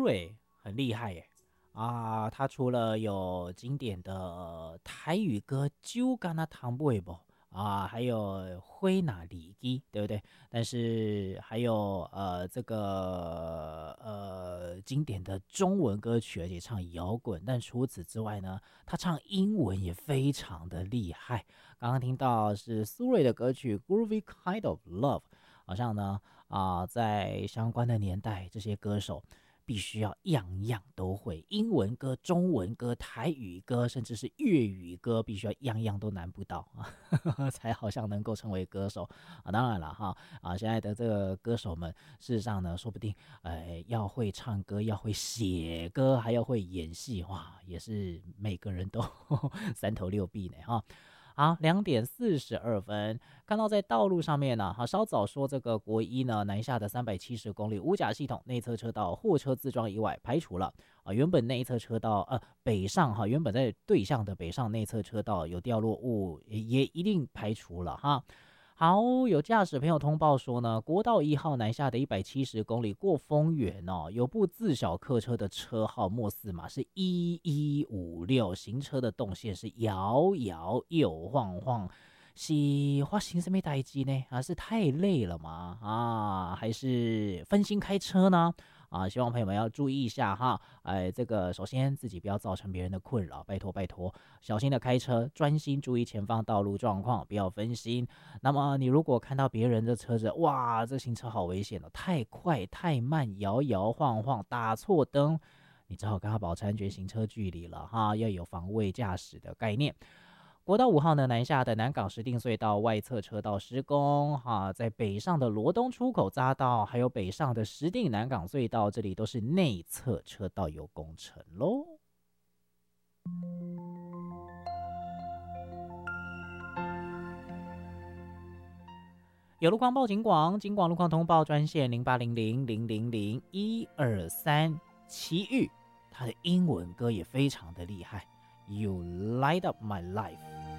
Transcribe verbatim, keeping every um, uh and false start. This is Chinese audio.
芮很厉害耶啊，他除了有经典的台语歌《酒干那汤贝不》啊，还有《灰那里基》，对不对？但是还有呃这个呃经典的中文歌曲，而且唱摇滚。但除此之外呢，他唱英文也非常的厉害。刚刚听到是苏芮的歌曲《Groovy Kind of Love》，好像呢啊、呃，在相关的年代，这些歌手必须要样样都会，英文歌、中文歌、台语歌，甚至是粤语歌，必须要样样都难不倒啊，才好像能够成为歌手啊。当然了哈啊，现在的这个歌手们，事实上呢，说不定呃要会唱歌，要会写歌，还要会演戏，哇，也是每个人都三头六臂呢哈。好，两点四十二分，看到在道路上面呢，哈，稍早说这个国一呢南下的三百七十公里无甲系统内侧车道货车自撞意外排除了啊，原本内侧车道呃北上哈，原本在对向的北上内侧车道有掉落物也也一定排除了哈。好，有驾驶朋友通报说呢，国道一号南下的一百七十公里过丰原哦，有部自小客车的车号末四码是一一五六，行车的动线是摇摇又晃晃，是发生什么代志呢？啊，是太累了吗？啊，还是分心开车呢？啊，希望朋友们要注意一下哈，哎，这个首先自己不要造成别人的困扰，拜托拜托，小心的开车，专心注意前方道路状况，不要分心。那么你如果看到别人的车子，哇，这行车好危险哦，太快太慢，摇摇晃晃，打错灯，你只好跟他保持安全行车距离了哈，要有防卫驾驶的概念。国道五号呢，南下的南港石碇隧道外侧车道施工，哈，在北上的罗东出口匝道，还有北上的石碇南港隧道，这里都是内侧车道有工程喽。有路况报警广，警广路况通报专线零八零零零零零一二三。奇遇，他的英文歌也非常的厉害，You Light Up My Life。